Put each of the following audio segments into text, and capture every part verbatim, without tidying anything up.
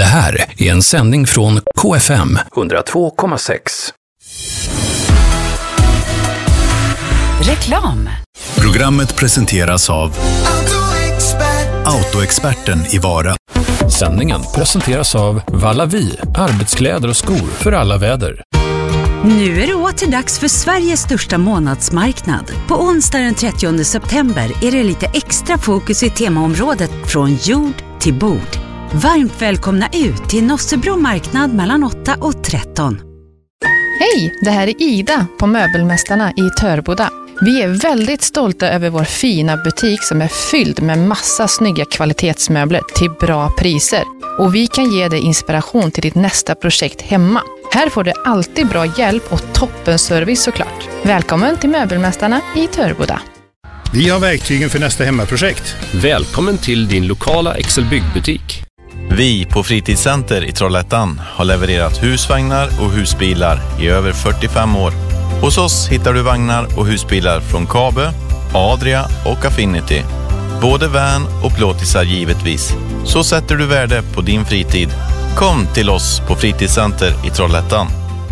här är en sändning från K F M hundratvå komma sex. Reklam. Programmet presenteras av Autoexperten i Vara. Sändningen presenteras av Vallavi, arbetskläder och skor för alla väder. Nu är det åter dags för Sveriges största månadsmarknad. På onsdag den trettionde september är det lite extra fokus i temaområdet från jord till bord. Varmt välkomna ut till Nossebro marknad mellan åtta och tretton. Hej, det här är Ida på Möbelmästarna i Törboda. Vi är väldigt stolta över vår fina butik som är fylld med massa snygga kvalitetsmöbler till bra priser. Och vi kan ge dig inspiration till ditt nästa projekt hemma. Här får du alltid bra hjälp och toppenservice såklart. Välkommen till Möbelmästarna i Törboda. Vi har verktygen för nästa hemmaprojekt. Välkommen till din lokala Excel byggbutik. Vi på Fritidscenter i Trollhättan har levererat husvagnar och husbilar i över fyrtiofem år. Hos oss hittar du vagnar och husbilar från Kabe, Adria och Affinity. Både van och plåtisar givetvis. Så sätter du värde på din fritid. Kom till oss på Fritidscenter i Trollhättan.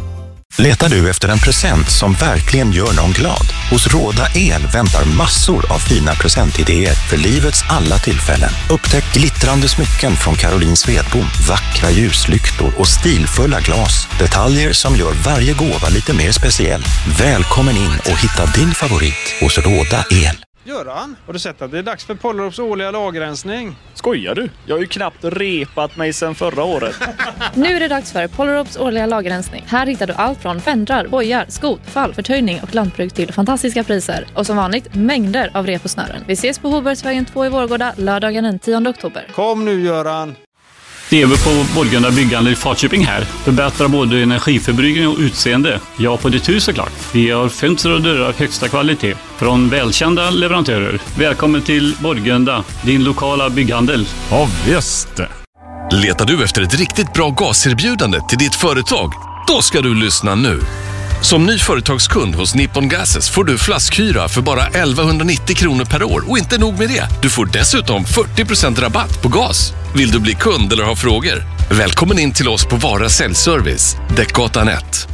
Letar du efter en present som verkligen gör någon glad? Hos Råda El väntar massor av fina presentidéer för livets alla tillfällen. Upptäck glittrande smycken från Caroline Svedbom, vackra ljuslyktor och stilfulla glas. Detaljer som gör varje gåva lite mer speciell. Välkommen in och hitta din favorit hos Råda El. Göran, har du sett att det är dags för Pollerups årliga lagerrensning? Skojar du? Jag har ju knappt repat mig sedan förra året. Nu är det dags för Pollerups årliga lagerrensning. Här hittar du allt från fendrar, bojar, skot, fall, förtöjning och lantbruk till fantastiska priser. Och som vanligt, mängder av rep och snören. Vi ses på Hobergsvägen två i Vårgårda lördagen den tionde oktober. Kom nu Göran! Det är vi på Borgunda byggande i Falköping här. Förbättrar både energiförbrukning och utseende. Ja, på ditt hus såklart. Vi har fönster och dörrar av högsta kvalitet. Från välkända leverantörer. Välkommen till Borgunda, din lokala bygghandel. Ja, visst. Letar du efter ett riktigt bra gaserbjudande till ditt företag? Då ska du lyssna nu. Som ny företagskund hos Nippon Gases får du flaskhyra för bara elvahundranittio kronor per år. Och inte nog med det, du får dessutom fyrtio procent rabatt på gas. Vill du bli kund eller ha frågor? Välkommen in till oss på Vara Säljservice, Däckgatan ett.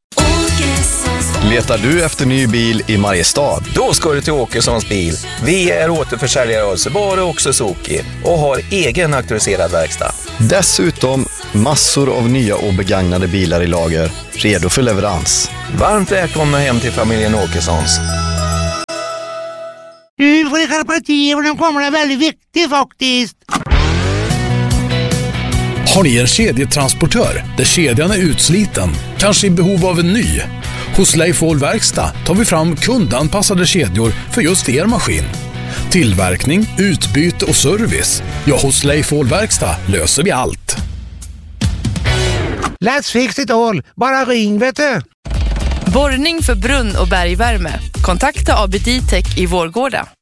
Letar du efter ny bil i Mariestad? Då ska du till Åkessons bil. Vi är återförsäljare av Subaru och Suzuki och har egen auktoriserad verkstad. Dessutom massor av nya och begagnade bilar i lager, redo för leverans. Varmt välkomna hem till familjen Åkessons. Nu får ni skärpa till och den kommer är väldigt viktig faktiskt. Har ni en kedjetransportör där kedjan är utsliten, kanske i behov av en ny? Hos Leif All Verkstad tar vi fram kundanpassade kedjor för just er maskin. Tillverkning, utbyte och service. Ja, hos Leif All Verkstad löser vi allt. Let's fix it all. Bara ring, vet du. Borrning för brunn- och bergvärme. Kontakta A B D Tech i Vårgårda.